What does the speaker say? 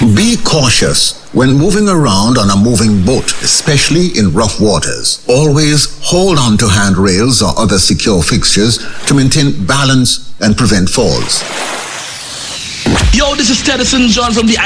Be cautious when moving around on a moving boat, especially in rough waters. Always hold on to handrails or other secure fixtures to maintain balance and prevent falls. Yo, this is Tedison John from the